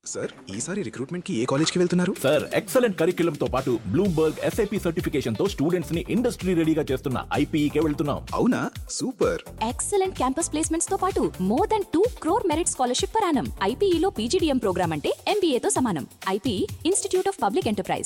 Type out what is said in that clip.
Sir ఈసారి recruitment కి ఏ college కి వెళ్తున్నారు? సార్ ఎక్సలెంట్ కరిక్యులం తో పాటు బ్లూంబర్గ్ SAP సర్టిఫికేషన్ తో స్టూడెంట్స్ ని ఇండస్ట్రీ రెడీగా చేస్తున్న IPE కే వెళ్తున్నాం. అవునా, సూపర్. ఎక్సలెంట్ క్యాంపస్ ప్లేస్మెంట్స్ తో పాటు more than 2 crore merit scholarship per annum. IPE లో PGDM ప్రోగ్రామ్ అంటే MBA తో సమానం. IPE institute of public enterprise.